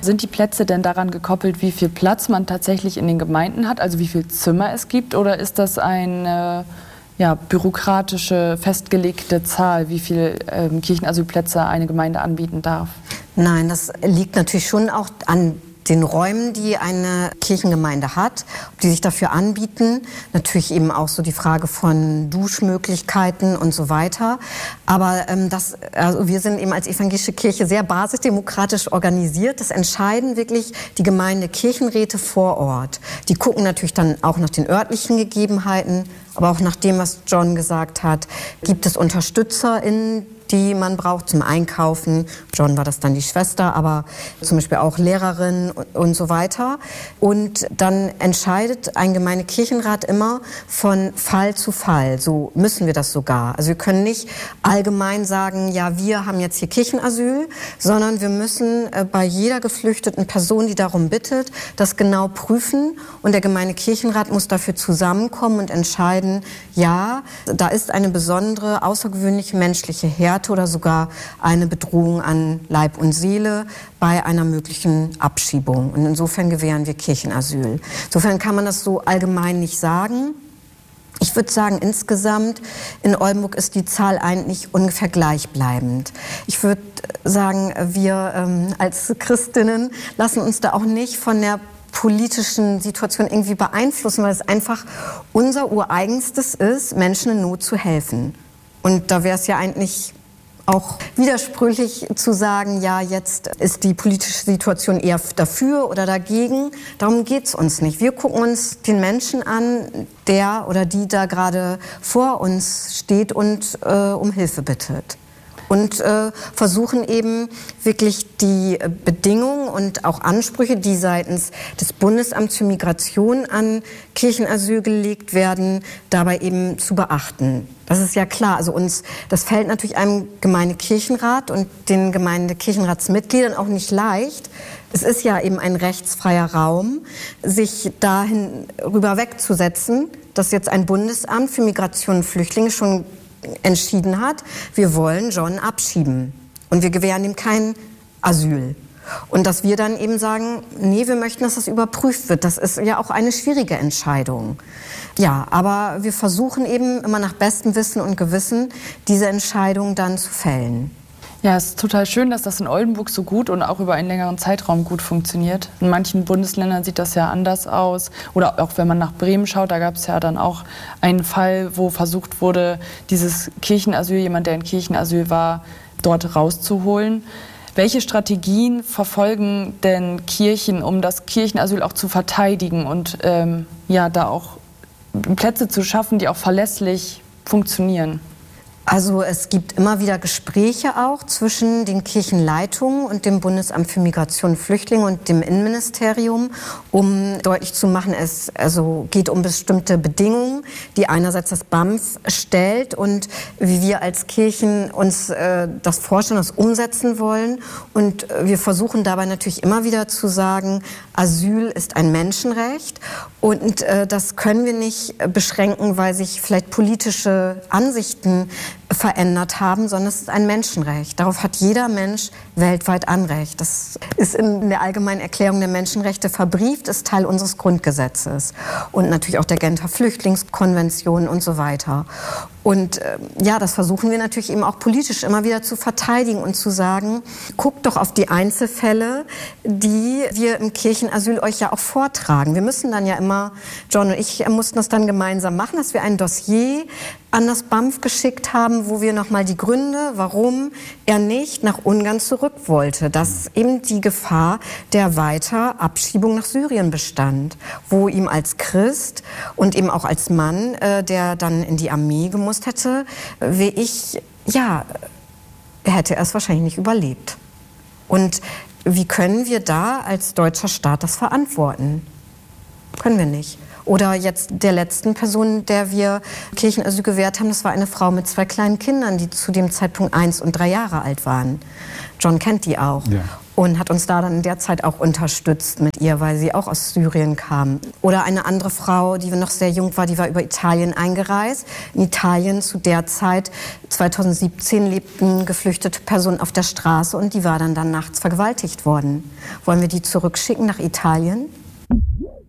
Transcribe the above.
Sind die Plätze denn daran gekoppelt, wie viel Platz man tatsächlich in den Gemeinden hat, also wie viel Zimmer es gibt, oder ist das eine bürokratische, festgelegte Zahl, wie viel Kirchenasylplätze eine Gemeinde anbieten darf? Nein, das liegt natürlich schon auch an den Räumen, die eine Kirchengemeinde hat, ob die sich dafür anbieten. Natürlich eben auch so die Frage von Duschmöglichkeiten und so weiter. Aber wir sind eben als evangelische Kirche sehr basisdemokratisch organisiert. Das entscheiden wirklich die Gemeindekirchenräte vor Ort. Die gucken natürlich dann auch nach den örtlichen Gegebenheiten, aber auch nach dem, was John gesagt hat. Gibt es UnterstützerInnen, die man braucht zum Einkaufen? John war das dann die Schwester, aber zum Beispiel auch Lehrerinnen und so weiter. Und dann entscheidet ein Gemeindekirchenrat immer von Fall zu Fall. So müssen wir das sogar. Also wir können nicht allgemein sagen, ja, wir haben jetzt hier Kirchenasyl, sondern wir müssen bei jeder geflüchteten Person, die darum bittet, das genau prüfen. Und der Gemeindekirchenrat muss dafür zusammenkommen und entscheiden, ja, da ist eine besondere, außergewöhnliche menschliche Härte oder sogar eine Bedrohung an Leib und Seele bei einer möglichen Abschiebung. Und insofern gewähren wir Kirchenasyl. Insofern kann man das so allgemein nicht sagen. Ich würde sagen, insgesamt in Oldenburg ist die Zahl eigentlich ungefähr gleichbleibend. Ich würde sagen, wir als Christinnen lassen uns da auch nicht von der politischen Situation irgendwie beeinflussen, weil es einfach unser Ureigenstes ist, Menschen in Not zu helfen. Und da wäre es ja eigentlich auch widersprüchlich zu sagen, ja, jetzt ist die politische Situation eher dafür oder dagegen. Darum geht es uns nicht. Wir gucken uns den Menschen an, der oder die da gerade vor uns steht und um Hilfe bittet. Und versuchen eben wirklich die Bedingungen und auch Ansprüche, die seitens des Bundesamts für Migration an Kirchenasyl gelegt werden, dabei eben zu beachten. Das ist ja klar. Also das fällt natürlich einem Gemeindekirchenrat und den Gemeindekirchenratsmitgliedern auch nicht leicht. Es ist ja eben ein rechtsfreier Raum, sich dahin rüber wegzusetzen, dass jetzt ein Bundesamt für Migration und Flüchtlinge schon entschieden hat, wir wollen John abschieben und wir gewähren ihm kein Asyl. Und dass wir dann eben sagen, nee, wir möchten, dass das überprüft wird. Das ist ja auch eine schwierige Entscheidung. Ja, aber wir versuchen eben immer nach bestem Wissen und Gewissen diese Entscheidung dann zu fällen. Ja, es ist total schön, dass das in Oldenburg so gut und auch über einen längeren Zeitraum gut funktioniert. In manchen Bundesländern sieht das ja anders aus. Oder auch wenn man nach Bremen schaut, da gab es ja dann auch einen Fall, wo versucht wurde, dieses Kirchenasyl, jemand, der in Kirchenasyl war, dort rauszuholen. Welche Strategien verfolgen denn Kirchen, um das Kirchenasyl auch zu verteidigen und da auch Plätze zu schaffen, die auch verlässlich funktionieren? Also es gibt immer wieder Gespräche auch zwischen den Kirchenleitungen und dem Bundesamt für Migration und Flüchtlinge und dem Innenministerium, um deutlich zu machen, es geht um bestimmte Bedingungen, die einerseits das BAMF stellt und wie wir als Kirchen uns das vorstellen, das umsetzen wollen. Und wir versuchen dabei natürlich immer wieder zu sagen, Asyl ist ein Menschenrecht und das können wir nicht beschränken, weil sich vielleicht politische Ansichten verändert haben, sondern es ist ein Menschenrecht. Darauf hat jeder Mensch weltweit Anrecht. Das ist in der Allgemeinen Erklärung der Menschenrechte verbrieft, ist Teil unseres Grundgesetzes und natürlich auch der Genfer Flüchtlingskonvention und so weiter. Und das versuchen wir natürlich eben auch politisch immer wieder zu verteidigen und zu sagen, guckt doch auf die Einzelfälle, die wir im Kirchenasyl euch ja auch vortragen. Wir müssen dann ja immer, John und ich mussten das dann gemeinsam machen, dass wir ein Dossier an das BAMF geschickt haben, wo wir nochmal die Gründe, warum er nicht nach Ungarn zurück wollte, dass eben die Gefahr der Weiterabschiebung nach Syrien bestand, wo ihm als Christ und eben auch als Mann, der dann in die Armee gemusst hätte, hätte er es wahrscheinlich nicht überlebt. Und wie können wir da als deutscher Staat das verantworten? Können wir nicht. Oder jetzt der letzten Person, der wir Kirchenasyl gewährt haben, das war eine Frau mit 2 kleinen Kindern, die zu dem Zeitpunkt 1 und 3 Jahre alt waren. John kennt die auch. Ja. und hat uns da dann in der Zeit auch unterstützt mit ihr, weil sie auch aus Syrien kam. Oder eine andere Frau, die noch sehr jung war, die war über Italien eingereist. In Italien zu der Zeit, 2017, lebten geflüchtete Personen auf der Straße und die war dann nachts vergewaltigt worden. Wollen wir die zurückschicken nach Italien?